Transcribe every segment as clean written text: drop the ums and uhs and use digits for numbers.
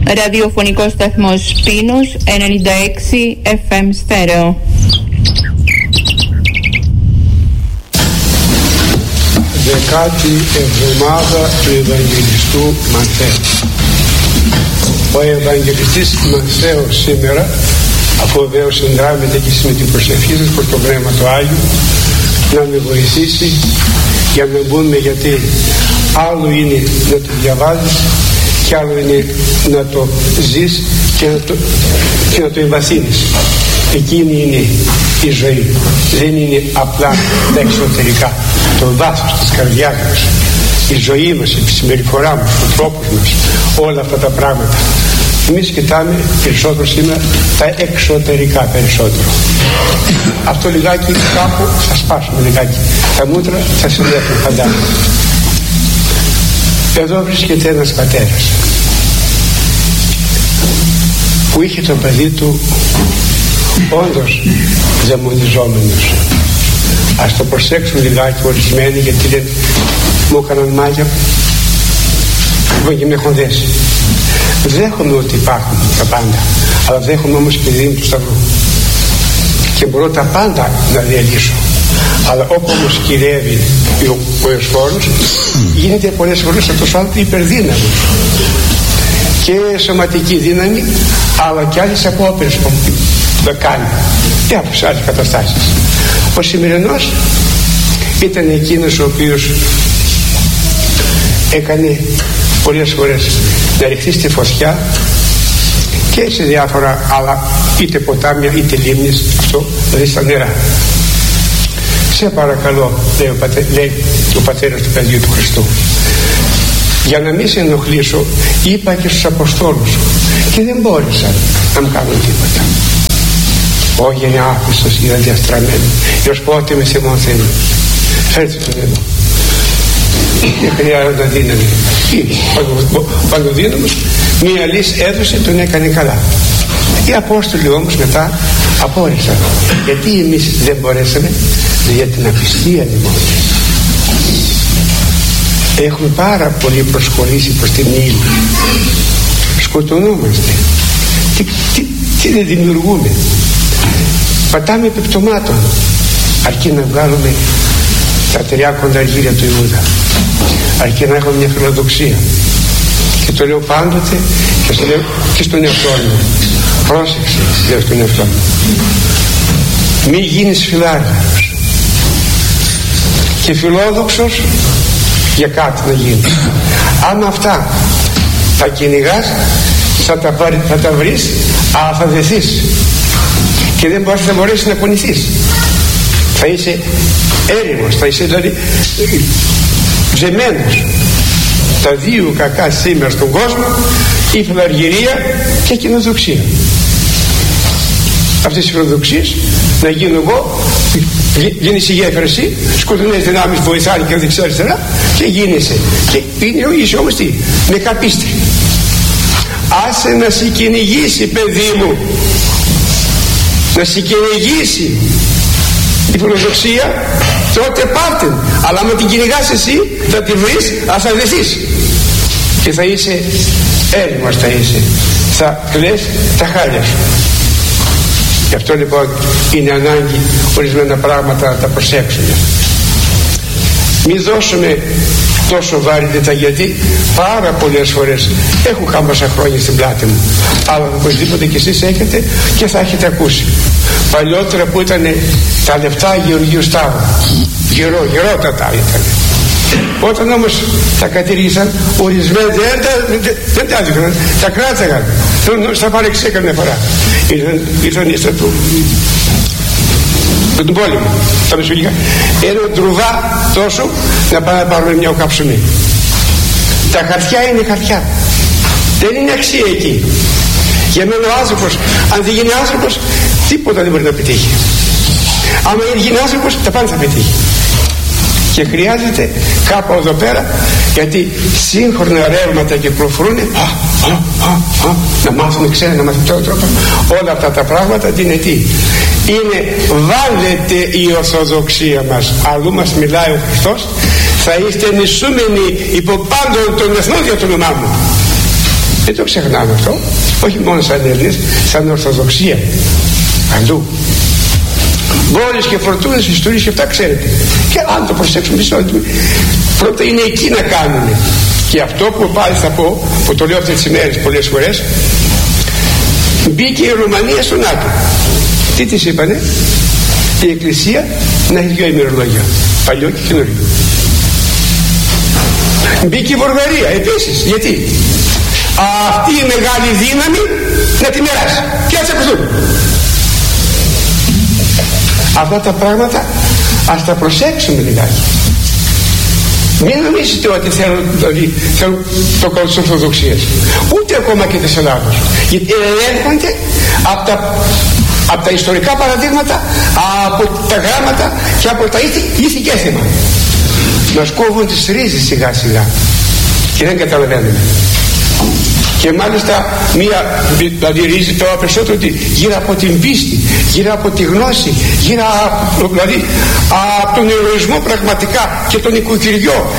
Ραδιοφωνικός σταθμός Πίνους 96 FM στέρεο. Δεκάτη εβδομάδα του Ευαγγελιστού Ματθαίου. Ο Ευαγγελιστής Ματθαίος σήμερα, αφού βέβαια συνδράμεται και με την προσευχή σας προς το Πνεύμα του Άγιου, να με βοηθήσει για να μπούμε, γιατί άλλο είναι να το διαβάζεις και άλλο είναι να το ζεις και να το εμβαθύνεις. Εκείνη είναι η ζωή. Δεν είναι απλά τα εξωτερικά, το βάθος της καρδιάς μας, η ζωή μας, η συμπεριφορά μας, ο τρόπος μας, όλα αυτά τα πράγματα. Εμείς κοιτάμε περισσότερο σήμερα τα εξωτερικά περισσότερο. Αυτό λιγάκι κάπου θα σπάσουμε λιγάκι. Τα μούτρα θα συνδέουν, φαντάζομαι. Εδώ βρίσκεται ένας πατέρας που είχε το παιδί του όντως δαιμονιζόμενος. Ας το προσέξουν λιγάκι ορισμένοι, γιατί δεν μου έκαναν μάγια και με έχουν δέσει. Δέχομαι ότι υπάρχουν τα πάντα, αλλά δέχομαι όμως και δίνει του σταυρού και μπορώ τα πάντα να διαλύσω. Αλλά όπου όμως κυριεύει ο εωσφόρος, γίνεται πολλές φορές αυτός ο άνθρωπος υπερδύναμος και σωματική δύναμη, αλλά και άλλες απόπειρες που θα κάνει και από σε άλλες καταστάσεις. Ο σημερινός ήταν εκείνος ο οποίος έκανε πολλές φορές να ρηχθεί στη φωτιά και σε διάφορα άλλα, είτε ποτάμια είτε λίμνες, αυτό δηλαδή στα νερά. Σε παρακαλώ, λέει ο πατέρας του παιδιού του Χριστού, για να μην σε ενοχλήσω, είπα και στους Αποστόλους και δεν μπόρεσαν να μου κάνουν τίποτα. Όχι, είναι άφησος, είναι διαστραμμένο. Έως πότε με θυμώθεν. Φέρτε τον εδώ. Δεν χρειάζεται δύναμη. Παντοδύναμος, μία λύση έδωσε, τον έκανε καλά. Οι Απόστολοι όμως μετά απόρρισαν. Γιατί εμείς δεν μπορέσαμε? Για την απιστία λοιπόν. Έχουμε πάρα πολύ προσκολήσει προς την ύλη. Σκοτωνόμαστε. Τι δεν δημιουργούμε. Πατάμε επιπτωμάτων, αρκεί να βγάλουμε τα 30 αργύρια του Ιούδα, αρκεί να έχουμε μια φιλοδοξία. Και το λέω πάντοτε και στο λέω και στον εαυτό μου. Πρόσεξε, λέω στον εαυτό μου, μη γίνεις φιλάργυρος και φιλόδοξος για κάτι να γίνει. Αν αυτά τα κυνηγάς, θα τα βρεις, αλλά θα δεθείς και δεν θα μπορέσεις να πονηθείς. Θα είσαι έρημος, θα είσαι δηλαδή ψεμένος. Τα δύο κακά σήμερα στον κόσμο, η φιλαργυρία και η κοινοδοξία. Αυτές οι φιλοδοξίες, να γίνω εγώ, γίνεις η γέφυρα εσύ, σκοτεινές δυνάμεις βοηθάνε και δεξιά αριστερά και γίνεσαι. Και είσαι όμως τι? Με καπίστρι. Άσε να σε κυνηγήσει, παιδί μου, να σε κυνηγήσει η φιλοδοξία, τότε πάρτε. Αλλά άμα την κυνηγάς εσύ, θα τη βρεις, αλλά θα δεθείς και θα είσαι έρημος, θα είσαι, θα κλαις τα χάλια σου. Γι' αυτό λοιπόν είναι ανάγκη ορισμένα πράγματα να τα προσέξουμε. Μην δώσουμε τόσο βαρύτητα, γιατί πάρα πολλές φορές έχω κάμποσα χρόνια στην πλάτη μου, αλλά οπωσδήποτε και εσείς έχετε και θα έχετε ακούσει παλιότερα που ήταν τα λεφτά Γεωργίου Σταύρου, γερότατα ήταν. Όταν όμως τα κατήργησαν, ορισμένοι δεν τα έδειχναν, τα κράταγαν στα παρεξία καμιά φορά. Ήρθαν ύστερα τον πόλεμο, τα μεσογειακά, era ντρουβά τόσο να πάνε να πάρουμε μια οκαψομή. Τα χαρτιά είναι χαρτιά, δεν είναι αξία εκεί. Για μένα ο άνθρωπος, αν δεν γίνει άνθρωπος, τίποτα δεν μπορεί να πετύχει. Άμα γίνει άνθρωπος, τα πάντα θα πετύχει. Και χρειάζεται κάπου εδώ πέρα, γιατί σύγχρονα ρεύματα κυκλοφορούν, να μάθουμε ξένα, να μάθουμε τον τρόπο. Όλα αυτά τα πράγματα τι είναι? Τι είναι? Βάλετε η Ορθοδοξία μας, αλλού μας μιλάει ο Χριστός, θα είστε νησούμενοι υπό πάντων των εθνών για το όνομά μου. Δεν το ξεχνάμε αυτό, όχι μόνο σαν Έλληνες, σαν Ορθοδοξία, αλλού. Μπόλες και φορτούνες, ιστορίες και αυτά ξέρετε. Και αν το προσέξουμε, πρώτα είναι εκεί να κάνουν. Και αυτό που πάλι θα πω, που το λέω αυτές τις ημέρες πολλές φορές, μπήκε η Ρουμανία στο ΝΑΤΟ. Τι της είπανε? Η Εκκλησία να έχει δύο ημερολόγια, παλιό και καινούριο. Μπήκε η Βουλγαρία επίσης. Γιατί? Αυτή η μεγάλη δύναμη να τη μοιράσει και να τσακωθούν. Αυτά τα πράγματα ας τα προσέξουμε λιγάκι. Μην νομίζετε ότι θέλουν το καλό της Ορθοδοξίας, ούτε ακόμα και της Ελλάδος, γιατί ελέγχονται από τα ιστορικά παραδείγματα, από τα γράμματα και από τα ήθη και έθιμα. Μας κόβουν τις ρίζες σιγά σιγά και δεν καταλαβαίνουμε. Και μάλιστα δηλαδή ρίζει το περισσότερο ότι γύρω από την πίστη, γύρω από τη γνώση, γύρω δηλαδή από τον ηρωισμό πραγματικά και τον οικοκυριό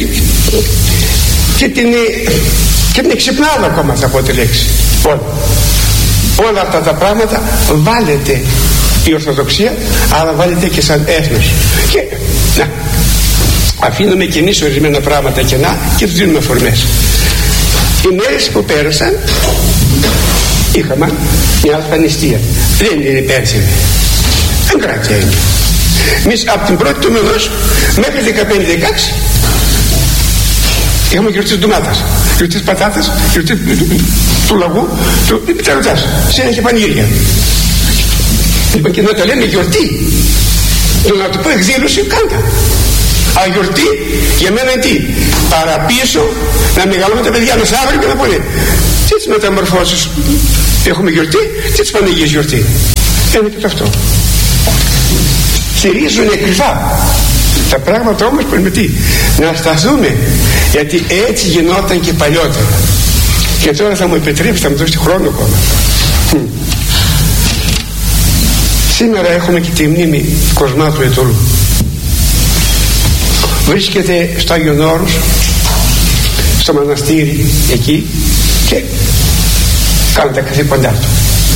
και την εξυπνάδα ακόμα θα πω τη λέξη. Όλα αυτά τα πράγματα βάλετε η Ορθοδοξία, αλλά βάλετε και σαν έθνος. Και να, αφήνουμε κι εμείς ορισμένα πράγματα κενά και τους δίνουμε αφορμές. Οι μέρες που πέρασαν είχαμε μια αλφανιστία. Δεν είναι πέρσι, δεν κράτησε. Εμείς από την πρώτη του μηνός μέχρι 15-16 είχαμε γιορτή ντομάτας, γιορτή πατάτας, γιορτή του λαγού, του πιταρωτάς. Συνέχεια πανηγύρια. Λοιπόν, και να το λέμε γιορτή, να το πω εκδήλωση, κάντα. Αγιορτή για μένα είναι τι? Παραπίσω να μεγαλώνουν τα παιδιά μας αύριο και να πούνε τι τις μεταμορφώσεις έχουμε γιορτή, τι τις πανηγίες γιορτή. Είναι και αυτό. Στηρίζουν κρυφά. Τα πράγματα όμως πρέπει τι? Να σταθούμε, γιατί έτσι γινόταν και παλιότερα. Και τώρα θα μου επιτρέψει, θα μου δώσει χρόνο ακόμα. Σήμερα έχουμε και τη μνήμη Κοσμάτου Ετωλού. Βρίσκεται στο Άγιον Όρος, στο μοναστήρι εκεί, και κάνει τα καθήκοντά του.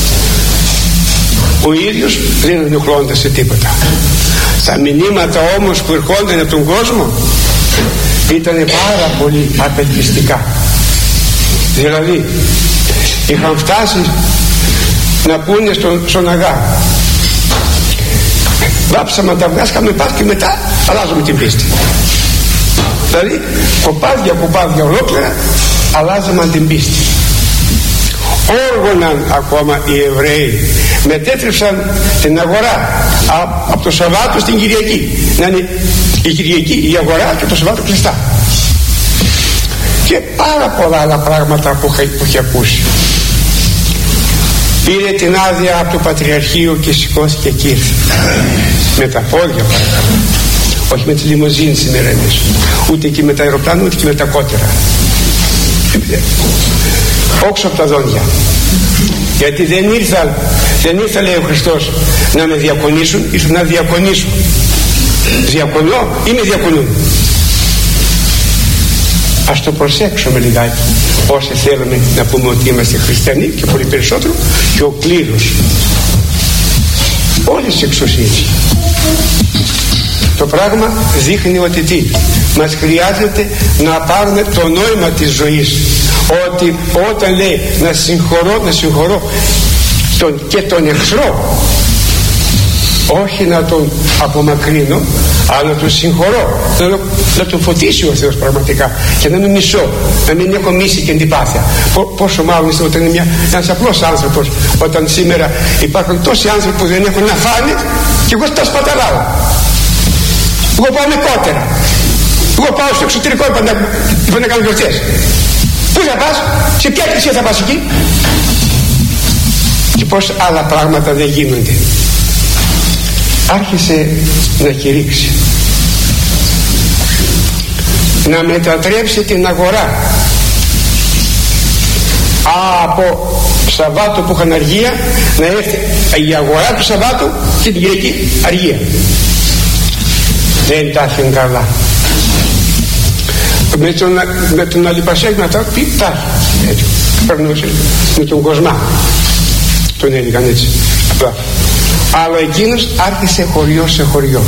Ο ίδιος δεν ενοχλώνται σε τίποτα. Τα μηνύματα όμως που ερχόνταν από τον κόσμο ήταν πάρα πολύ απελπιστικά. Δηλαδή είχαν φτάσει να πούνε στον Αγά, βάψαμε τα αυγά, σκάμε πας και μετά αλλάζουμε την πίστη. Δηλαδή κοπάδια ολόκληρα αλλάζαμε την πίστη. Όργωναν ακόμα οι Εβραίοι, μετέτρεψαν την αγορά από το Σαββάτο στην Κυριακή, να είναι η Κυριακή η αγορά και το Σαββάτο κλειστά, και πάρα πολλά άλλα πράγματα που είχε ακούσει. Πήρε την άδεια από το Πατριαρχείο και σηκώθηκε και ήρθε με τα πόδια, όχι με τη λιμουζίνη σημερινές, ούτε και με τα αεροπλάνα, ούτε και με τα κότερα, όξω από τα δόντια. Γιατί δεν ήρθα λέει ο Χριστός να με διακονήσουν, ήρθα να διακονήσουν. Διακονώ ή με διακονούν? Ας το προσέξουμε λιγάκι όσοι θέλουμε να πούμε ότι είμαστε χριστιανοί, και πολύ περισσότερο και ο κλήρος, όλες τις εξουσίες. Το πράγμα δείχνει ότι τι? Μας χρειάζεται να πάρουμε το νόημα της ζωής, ότι όταν λέει να συγχωρώ και τον εχθρό, όχι να τον απομακρύνω, αλλά να τον συγχωρώ, να τον φωτίσει ο Θεός πραγματικά, και να μην μισώ, να μην έχω μίση και αντιπάθεια. Πόσο μάλλον όταν είναι ένας απλός άνθρωπος, όταν σήμερα υπάρχουν τόσοι άνθρωποι που δεν έχουν να φάνε και εγώ τα σπαταλάω. Εγώ πάω με κότερα, εγώ πάω στο εξωτερικό, είπα να κάνω γιορτές. Πού θα πας? Σε ποια εκκλησία θα πας εκεί? Και πως άλλα πράγματα δεν γίνονται. Άρχισε να κηρύξει, να μετατρέψει την αγορά από Σαββάτο που είχαν αργία, να έρθει η αγορά του Σαββάτου και την Κυριακή αργία. Δεν τα έφυγαν καλά. Με τον Αλιπασέκ να τα πει, τα περνούσε με τον Κοσμά, τον έλεγαν έτσι απλά. Αλλά εκείνος άρχισε χωριό σε χωριό,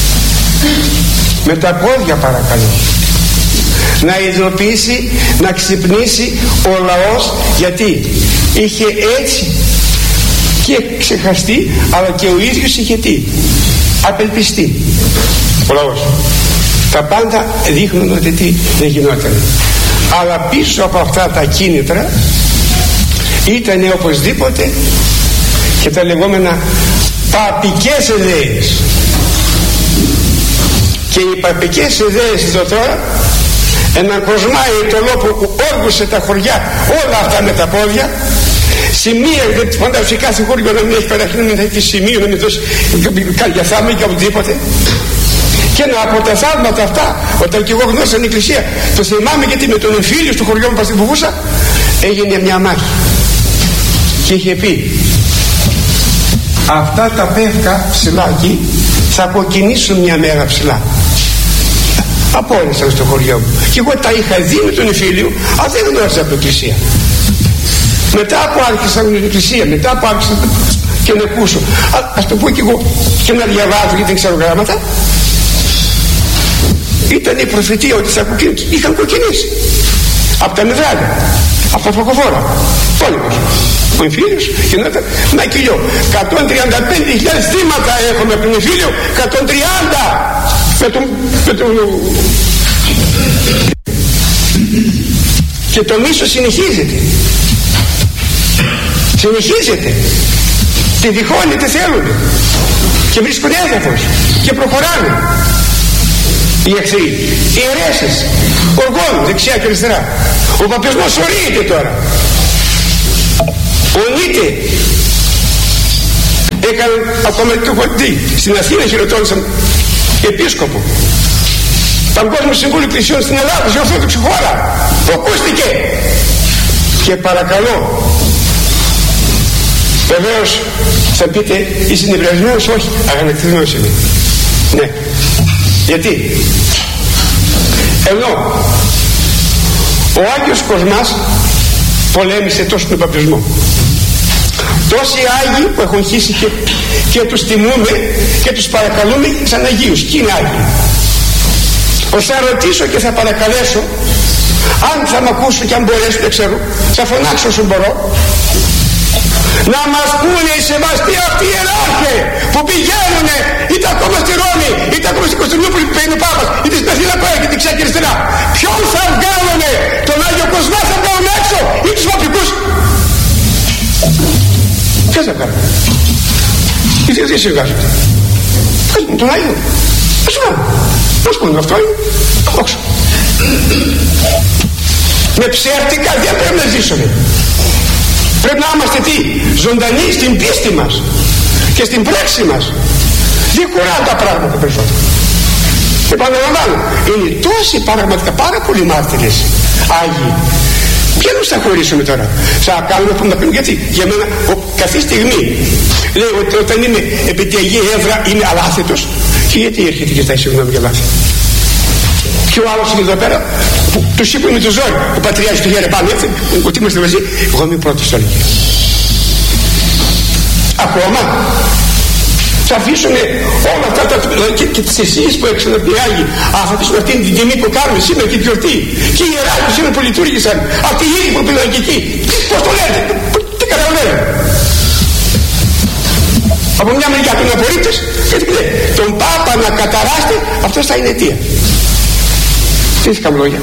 με τα πόδια παρακαλώ, να ειδοποιήσει, να ξυπνήσει ο λαός, γιατί είχε έτσι και ξεχαστεί, αλλά και ο ίδιος είχε τι, απελπιστεί ο λαός. Τα πάντα δείχνουν ότι τι δεν γινόταν, αλλά πίσω από αυτά τα κίνητρα ήταν οπωσδήποτε και τα λεγόμενα παπικές ιδέες. Και οι παπικές ιδέες εδώ τώρα, έναν Κοσμάη που όργουσε τα χωριά όλα αυτά με τα πόδια, σημεία, δεν φαντάζομαι σε κάθε χωριό να μην έχει περάσει, να μην έχει σημείο, να μην δώσει κάποια θαύμα και οπουδήποτε. Και από τα θαύματα αυτά, όταν και εγώ γνώρισα την εκκλησία, το θυμάμαι γιατί με τον εμφύλιο του χωριού μου Παστιφουγούσα έγινε μια μάχη και είχε πει, αυτά τα πεύκα ψηλά εκεί θα αποκινήσουν μια μέρα ψηλά. Απόλυσαν στο χωριό μου και εγώ τα είχα δει με τον εμφύλιο, αλλά δεν γνώριζα από την εκκλησία. Μετά που άρχισα την εκκλησία, μετά που άρχισα και να ακούσω, ας το πω και εγώ, και να διαβάζω γιατί δεν ξέρω γράμματα, ήταν η προφητεία ότι θα είχαν κοκκινήσει από τα νεδράλια, από τα φωκοφόρα, πόλεμος. Ο εμφύλιος γινόταν ένα κιλιό. 135.000 θύματα έχουμε από τον εμφύλιο, 130 με τον... Και το μίσος συνεχίζεται. Συνεχίζεται. Τη διχόνεται θέλουν και βρίσκουν έδαφος και προχωράνε οι εχθροί, οι αιρέσεις, οργών δεξιά και αριστερά. Ο παπισμός ορίζεται τώρα. Ο Νίτε έκανε ακόμα και χοντή. Στην Αθήνα χειροτώνησαν επίσκοπο. Παγκόσμιο Συμβούλιο Εκκλησιών στην Ελλάδα, σε Ορθόδοξη χώρα, που ακούστηκε. Και παρακαλώ, βεβαίως θα πείτε, είσαι νευριασμένος? Όχι, αγανακτισμένος είμαι. Ναι. Γιατί? Ενώ ο Άγιος Κοσμάς πολέμησε τόσο τον παπισμό, τόσοι Άγιοι που έχουν χύσει και τους τιμούμε και τους παρακαλούμε σαν Αγίους. Ποιοι είναι Άγιοι? Θα ρωτήσω και θα παρακαλέσω, αν θα μ' ακούσουν και αν μπορέσουν, δεν ξέρω, θα φωνάξω όσο μπορώ, να μας πούνε οι σεβαστοί αυτοί οι ιεράρχες που πηγαίνουν είτε ακόμα στη Ρώμη, είτε ακόμα στην Κωνσταντινούπολη που είναι ο Πάπας, είτε στην Αθήνα που έρχεται δεξιά και αριστερά, ποιον θα βγάλουν? Τον Άγιο Κοσμά θα βγάλουν έξω ή τους παπικούς? Ποιος θα βγάλουν? Οι δύο δεν συμβάζονται. Ποιος μου τον Άγιο? Πώς βγάλουν? Πώς πούμε αυτό είναι? Όχι. Με ψεύτικα δεν πρέπει να ζήσουμε. Πρέπει να είμαστε τι? Ζωντανοί στην πίστη μας και στην πράξη μας. Δεν χωράνε τα πράγματα περισσότερο. Και επαναλαμβάνω, είναι τόσοι πραγματικά πάρα πολλοί μάρτυρες Άγιοι. Ποιους θα χωρίσουμε τώρα? Θα κάνουμε που να πούμε, γιατί για μένα κάθε στιγμή λέει ότι όταν είμαι επί τη Αγία Έδρα είμαι αλάθετος. Και γιατί έρχεται και ζητάει συγγνώμη για λάθη? Και ο άλλος είναι εδώ πέρα που τους είπε με το ζόρι, ο πατριάρχης του χέρι πάνω, έτσι, ότι είμαστε μαζί, εγώ είμαι πρώτος στο Άγιο. Ακόμα θα αφήσουμε όλα αυτά και τις αισθήσεις που έξω από την Άγιοι, θα αφήσουμε αυτή την τιμή που κάνουμε σήμερα και τη γιορτή. Και οι ιεράρχες σήμερα που λειτουργήσαν, αυτοί οι ίδιοι που πήγαν και εκεί, πώς το λένε, τι καταλαβαίνουν? Από μια μεριά τον απορρίπτες και τι λέει, τον Πάπα να καταράστη, αυτός θα είναι αιτία. Τι είχαμε λόγια?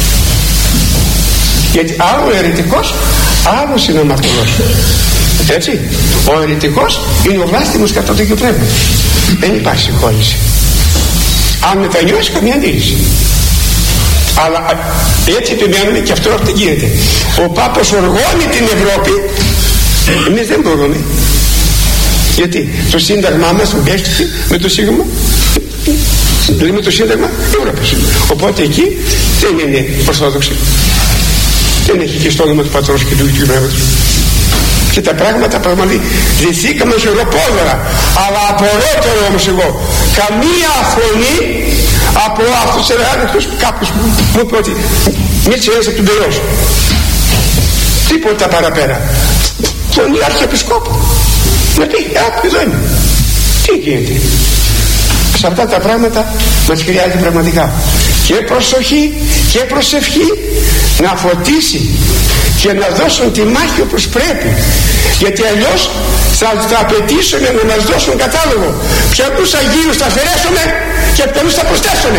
Γιατί άλλο ο αιρετικός, άλλος είναι ο αμαρτωλός. Έτσι, ο αιρετικός είναι ο βλάστημος κατά το Αγίου Πνεύμα. Δεν υπάρχει συγχώρηση. Αν μετανιώσει, καμία αντίρρηση. Αλλά έτσι επιμένουμε και αυτό δεν γίνεται. Ο Πάπος οργώνει την Ευρώπη, εμείς δεν μπορούμε. Γιατί το σύνταγμά μας έστειχε με το Σύγμα, δηλαδή με το Σύνταγμα Ευρώπης. Οπότε εκεί δεν είναι ορθόδοξη. Δεν έχει και στο όνομα του Πατρός και του Υιού Πνεύματος. Και τα πράγματα πραγματικά δεθήκαμε σε ολοπόδερα. Αλλά απορώ όμως εγώ, καμία φωνή από αυτούς τους κάποιος μου είπε ότι μίλησε ένας από τον Πειραιώς. τίποτα παραπέρα. Τον Αρχιεπισκόπο να πει εδώ είμαι. Τι γίνεται? Σε αυτά τα πράγματα μας χρειάζεται πραγματικά και προσοχή και προσευχή να φωτίσει και να δώσουν τη μάχη όπως πρέπει, γιατί αλλιώς θα απαιτήσουν να μας δώσουν κατάλογο ποιους Αγίους θα αφαιρέσουμε και ποιους θα προσθέσουν.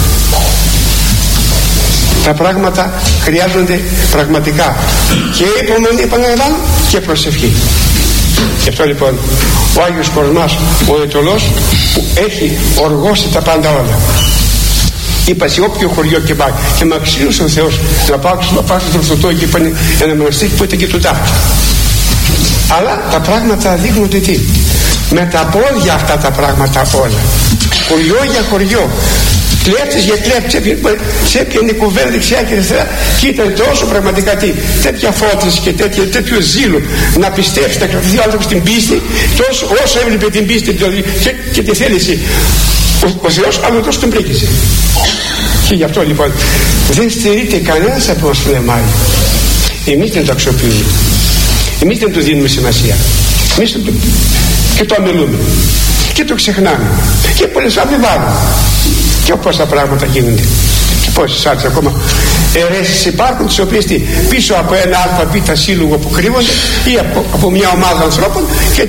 Τα πράγματα χρειάζονται πραγματικά και υπομονή, επαναλαμβάνω, και προσευχή. Γι' αυτό λοιπόν ο Άγιος Κορμάς, ο Αιτωλός, που έχει οργώσει τα πάντα όλα, είπα σε όποιο χωριό και πάει, και με αξίωσε ο Θεός να πάω στο Τροφωτό, εκεί πάνε ένα μοναστήρι που ήταν και του τάφου. Αλλά τα πράγματα δείχνονται τι? Με τα πόδια αυτά τα πράγματα όλα, χωριό για χωριό, κλέφτες για κλέφτες, σε έπιανε κουβέρνη δεξιά και αριστερά, και ήταν τόσο πραγματικά τι, τέτοια φώτιση και τέτοιο ζήλο να πιστέψει, να κρατηθεί ο άνθρωπος στην πίστη, τόσο όσο έβλεπε την πίστη και τη θέληση ο Θεός, άλλο τόσο τον πρίκησε. Και γι' αυτό λοιπόν δεν στερείται κανένας από μας φλεμάρι. Εμείς δεν το αξιοποιούμε, εμείς δεν του δίνουμε σημασία, εμείς και το αμελούμε και το ξεχνάμε και πολλές αμοιβάλλουμε. Και πόσα πράγματα γίνονται και πόσες άλλες ακόμα αιρέσεις υπάρχουν, τις οποίες πίσω από ένα ΑΒ σύλλογο που κρύβονται ή από μια ομάδα ανθρώπων, και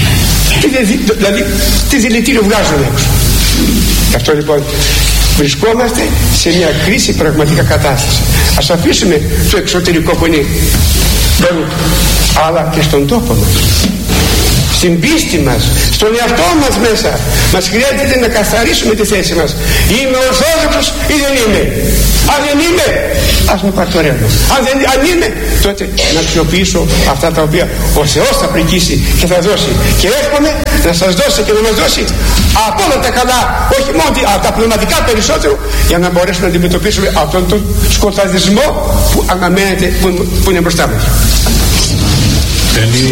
τι δηλητήριο βγάζουν έξω. Γι' αυτό λοιπόν βρισκόμαστε σε μια κρίση πραγματικά κατάσταση. Ας αφήσουμε το εξωτερικό που είναι, αλλά και στον τόπο μας, στην πίστη μας, στον εαυτό μας μέσα μας χρειάζεται να καθαρίσουμε τη θέση μας. Είμαι ορθόδοξος ή δεν είμαι? Αν δεν είμαι, ας με παρτορεύω. Αν είμαι, τότε να αξιοποιήσω αυτά τα οποία ο Θεός θα πρικήσει και θα δώσει, και εύχομαι να σας δώσει και να μας δώσει από όλα τα καλά, όχι μόνο τα πνευματικά περισσότερο, για να μπορέσουμε να αντιμετωπίσουμε αυτόν τον σκοταδισμό που αναμένεται, που είναι μπροστά μας.